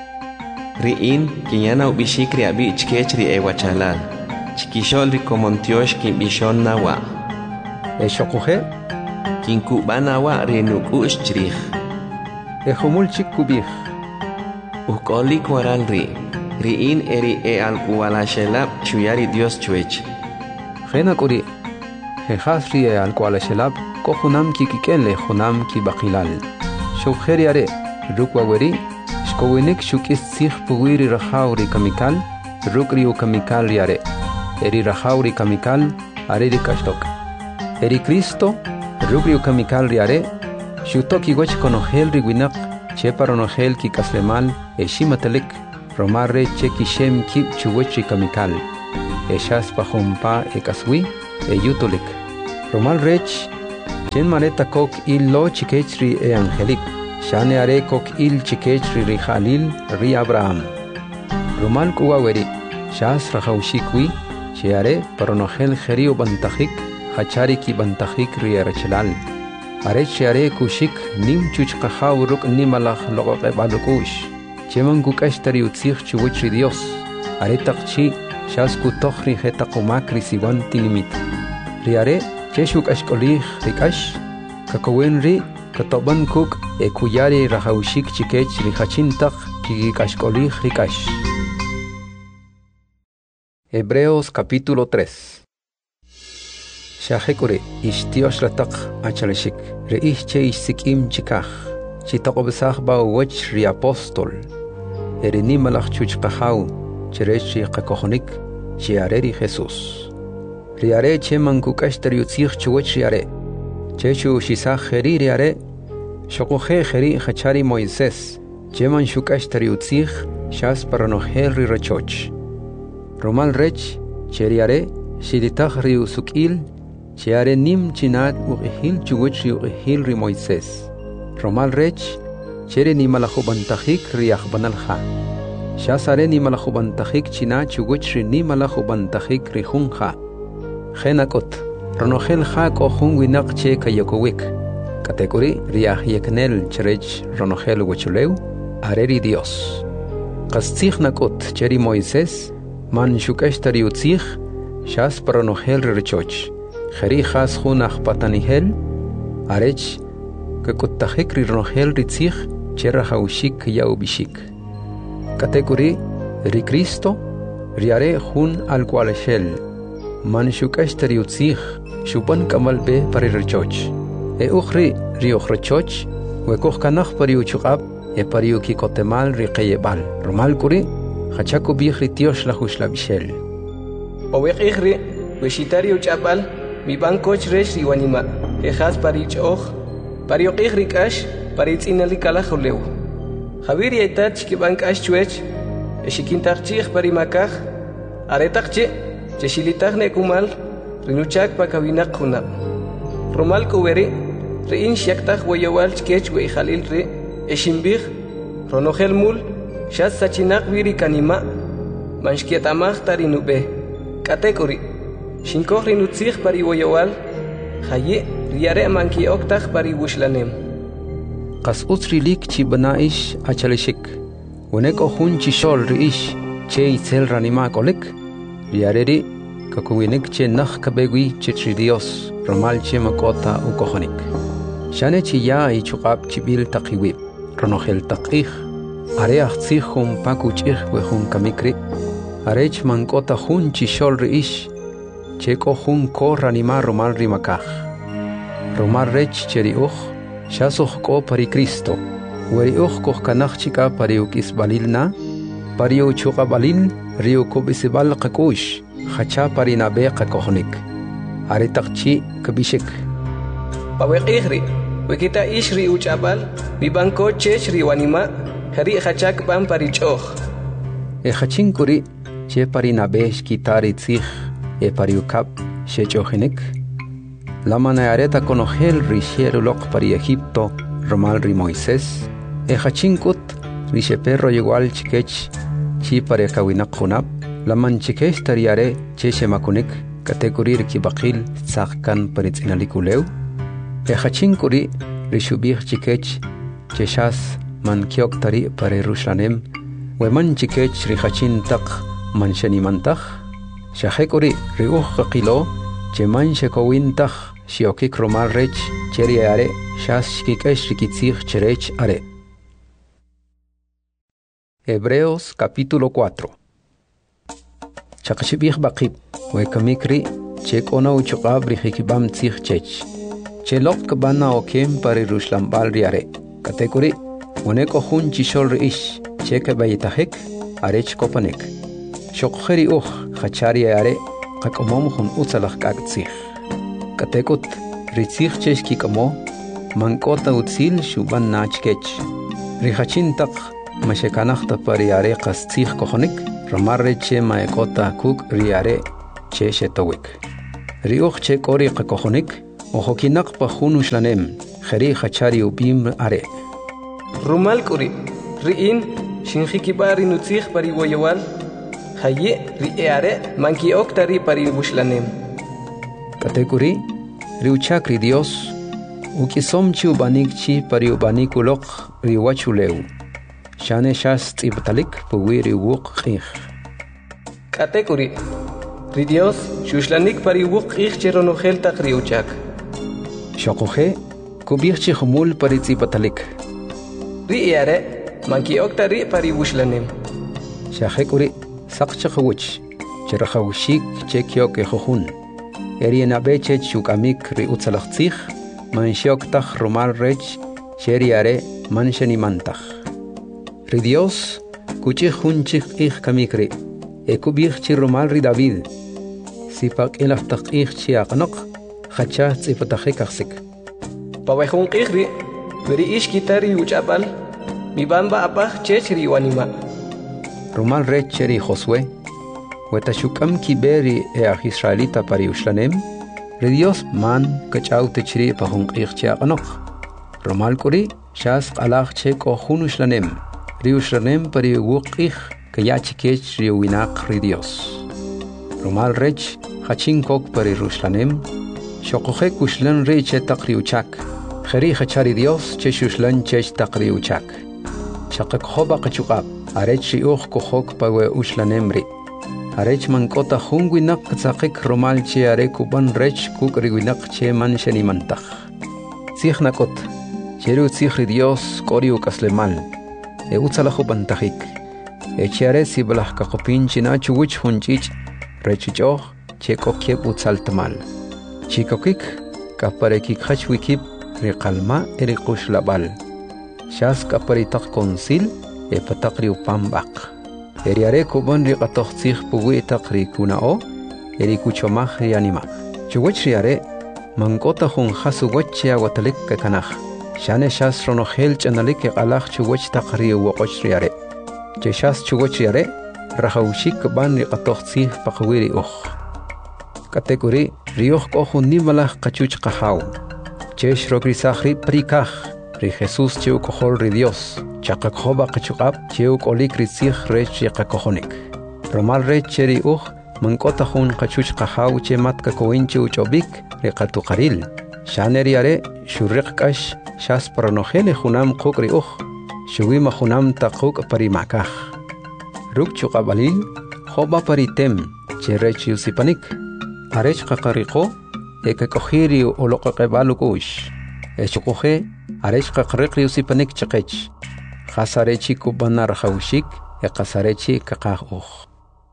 Riin kinyana ubishikri abi chkechri e wachalal. Chikishol ri komontiosh kin bishon nawa. E shokuhe? Kin kubana wa renuk ushchrih. E humul chiku bih. Ukoli kwaral ri. Riin eri e al kuala shelab chuyari Dios chuech. Khena kuri. Hehasri e al kuala shelab ko hunam ki kikenle hunam ki bakilal. Shukheri are. Rukwaweri, shkowinik shukis sich puwiri rahauri kamikal, rukri u kamikal riare. Eri rahauri kamikal, areri kashtok. Eri Cristo, rukri u kamikal riare, shutoki wach konohel riwinak, cheparonohel ki kaslemal, e shimatelik, romarre che kishem kip chuwechi kamikal. eshas pajumpa ekaswi yutulik. Romal rech chen mareta kok il lo chikechri e angelik. Shane are kok il chikechri ri Jalil ri Abraham. Romal kuwaweri shas rajaushikwi sheare paronogel jerio bantajik hachari ki bantajik ri archelal. Are sheare kushik nim chuchqahaw ruk nimalach loqe balukush. Cheman kukashtari utzig chuwich Dios. Are taqchi shas kutokhri hetaqumakri siwan tilimit. Riare cheshuk ashkolih rikash kakowen ri katoban kuk ekuyari rajaushik chikech rijachintaq kikashkolih rikash. Hebreos capítulo 3. Shahekure ishtiosh lataq achaleshik reich che isikim chikach chitaqobsach ba wach ri apostol erini malach chuchqahaw cherechi qakohonik chiareri Jesus riare che mankukashtari utzig chuwach riare chechu shisach heri riare shokoje heri hachari Moisés cheman shukashtari utzig shas paranohel ri rachoch Romal rech cheriare shilitach ri usukil chiare nim chinat uqihil chuwach ri uqihil ri Moisés Romal rech chere ni malajubantajik ri akhbanalha shasare ni malajubantajik china chuwach ri ni malajubantajik ri junja Genakot ronogel ha ko junwinak che kayokowik kategori ri ahyeknel cherech ronogel wachuleu areri Dios qastig nakot cheri Moisés man shukashtari utzig shas paranogel rechoch kheri khas khunach patanihel arech kakuttajik ronogel ritzig cherahaushik yaubishik kategori ri Cristo riare hun al qualeshel man shukashtari utzig shupan kamal be pari rechoch ukhri ri ukhrechoch wekoh kanach pari uchqab pari ukikotemal ri qayebal romal kuri Hachaku bihri Dios la hushla bishel. Owek ihri, weshitari uchapal, mi bancoch resh riwanima, ehas parich och, pariok ihri kash, paritz inali kalajoleu. Javiri etach ki bankash chuech, eshikintarchich parimakaj, aretachche, cheshilitach nekumal, rinuchak pakavinak hunab. Romal kuveri, rein shiaktach wayawal chkech we Jalil re, eshimbich, ronogel mul, Shas sachinak viri kanima, manshkietamach tarinube, kategori, shinkoh rinutzig pari woyawal, haye riare manki oktach pari wushlanem. Qas utsrilik chi banaish achaleshik, wenek ohun chishol riish, che itzel ranima kolek, riareri, kakuwinek che nach kabegwi che Dios, romal che makota ukohonik. Shane chi ya ichukab chibil takiwib, ronogel takich, Are achtzig hun pakuchig we hun kamikri arech mankota hun chishol riish cheko hun ko ranima romal rimakaj romal rech cheri uch shasoch ko pari Cristo weri uch koh kanach chika pari ukis balilna pari uchuqa balil rio kubisibal qakush hacha pari nabe qakohnik are taqchi kabishik Pawek ihri wekita ishri uchabal mi banko chech riwanima Hari hachak ban parichoch. Hachin kuri che parinabesh kitari tzig pari ukap shechohinik. La manareta conogel rishier ulok pari Egipto romal ri Moisés. Hachin kut rishe perro igual chikech chi pari kawinak hunab. La man chikesh tariare che shemakunik kategorir ki bakil tzakkan paritz inalikuleu. Hachin kuri rishubih chikech cheshas man kiok tari pare Rushlanem we man chikech rihachin tak man shanimantach shahekuri riuch qilo che man shekowin tak shiokik romal rech cheri are shas shikikesh rikitzig cherech are Hebreos capítulo 4 Chakshibih baqib we kamikri chekona uchuqab rihikibam tzig chech chelok bana okem pare Rushlambal riare kategori Uneko hun chishol riish, cheke bayitahik, arech kopanik. Shokheri hachari are, kakomom hun utzalach kagtzich. Katekut, ritzich chesh kikamo, mankota utzil shuban nachkech. Rihachin tak, mashekanachta pari are kastzich kohonik, Romarre che maekota kuk riare che shetowik. Riuch che kori qakohonik, ojokinak pa hunuslanem, kheri khachari ubim are. Rumal kuri, riin, shinjikibari nutzig pari woyawal, haye riare manki oktari pari bushlanem. Katekuri, riuchakri Dios, ukisomchi ubanikchi pari ubanikulok riwachuleu. Shane shas tibtalik puwiri wuk ich. Katekuri, ri Dios, shuslanik pari wuk ich cheronogel tak riuchak. Shokohe, kubirchi humul pari tibtalik. Riare, manki oktari pari bushlanem. Shahekuri, sakchakawich, cherahawshik chekyok ehohun. Eriena beche chukamik ri utsalachtzich, manshioktak rumal rech, cheriare manshanimantak. Ri Dios, kuchich hunchich ich kamikri, ekubich chi rumal ri David. Sipak ilaftak ich chi aknok, hacha tzipatachikaksik. Pawehun ichri, veri ish kitari uchapal, mi bamba apach chechri wanima. Rumal rech cheri Josué, Wetashukam kiberi Israelita pari ushlanem, Ri Dios man kachau techri pahun ich chi aknok. Rumal kuri, shas alach che kohun ushlanem. Riushranem pari wukich kayachikech riuinak ri Dios. Rumal rech hachinkok pari rushlanem, shokohe kushlan re che takriuchak, kheri hachari Dios che shushlan che takriuchak. Shakak hoba kachukab, arech riuch kohok pawe ushlanem ri. Arech mankota hunguinak katsakik rumal che arekuban rech kuk riuinak che man shanimantak. Sikhnakot, cheru ri Dios koriu kaslemal. Eutzalajo pantahik. Echiare si balah kakopin china chuwich hunchich, rechuchoh, chekokiep utzaltamal. Chikokik, kaparekik hachwikip, rikalma erikush labal. Shas kaparitak konsil, patakriu pambak. Eriare kubon rikatochzich puwitak rikunao, erikuchomach rianima. Chuwich riare, mankota hun hasuwachia watalik kakanach. Shane shas ronogel chanalik alach chuwach takri wokoch riare. Che shas chuwach riare, rahaushik ban riqatochzi pakawiri uch. Kategori, rioch kohun nimalach kachuch kahau. Che shrogrisachri prikach, ri Jesus cheu kohol ri Dios. Chakakhoba kachukab, cheu kolik rizich rech yakakohonik. Romal rech cheri uch, mankota hun kachuch kahau che matka koinche uchobik, riqatukaril. Shane riare, shurriqkash, shas paranogele junam kukri uch, shuwima junam takuk parimakach. Ruk chukabalil, hoba paritem, cherech yusipanik. Arech kakariko, ekakojiri olokakebalukush. Echukoje, arech kakarikri yusipanik chakech. Hasarechi kubanar haushik, ekasarechi kakach uch.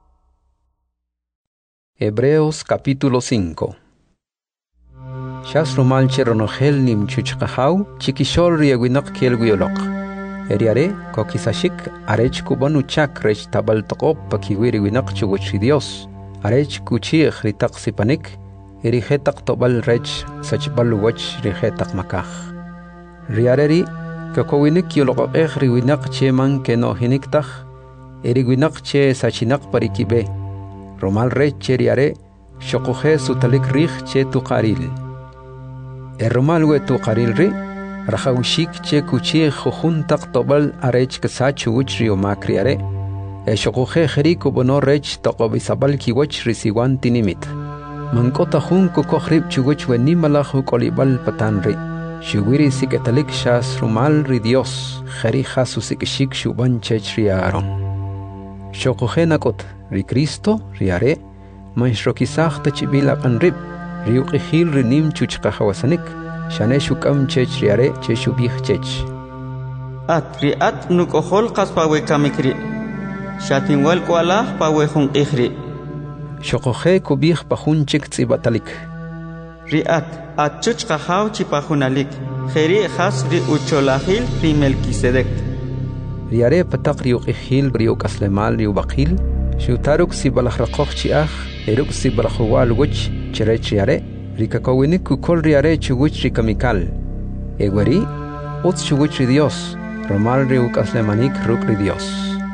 Hebreos capítulo 5. Shas rumal cheronogel nim chuchkahau, chikishol riaguinak kielguiolok. Eriare, kokisashik, arech kubanuchak rech tabal tokop pakiwiri winak chuguchi Dios. Arech kuchich ritak sipanik, erihetak tobal rech sachbaluwach rihetak makach. Riareri, kakowinik yolok riwinak che man keno hiniktach, eriguinak che sachinak parikibe. Romal rech cheriare, shokohe sutalik rich che tukaril. Eromalwe tu qarilri, rahawshik che kuchi khuntak tobal arech kasachu uchri o makriare, eshokohe kheriku bono rech tokobisabal kiwach risiwan tinimit. Mankota hun kukohrib chuguch wenimalach kolibal patanri, shuwiri siketalik shas rumal ri Dios, kheri hasusik shuban chechriaron. Shokohe nakot, ri Cristo, riare, manshrokisach tachibila kanrib, riuqihil rinim chuchqahawasanik, shane shukam chech riare cheshubih chech. Riat nukohol kaspawe kamikri, shatinwal kualah pawe hun ihri. Shokohe kubih pahun chek tzibatalik. Riat chuchqahaw chipahunalik, kheri khas ri ucholahil ri Melquisedec. Riare patak riuqihil riuqaslemal riubaqil, shutaruk sibalahrakoch chiach, eruk sibalahuwal wuch, Cherechiare, Rikakowinik kukol riare chuguch rikamikal. Egueri, uts chuguch Dios, Romal riuk aslemanik ruk Dios.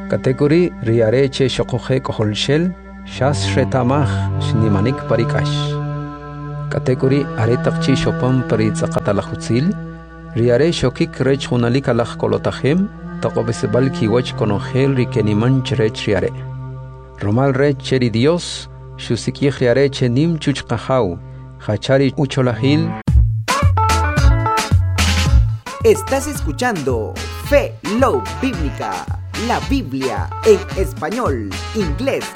Category riare che shokoje koholshel shas retamach shnimanik parikash. Category aretaqchi shopam paritzaqatalahutzil riare shokik rech hunalik alach kolotajem taqobesebal kiwach konogel rikeniman cherech riare. Romal rech cheri Dios shusikij riare chenim chuchqahau hachari ucholahil. Estás escuchando Fe Love Bíblica, la Biblia en español, inglés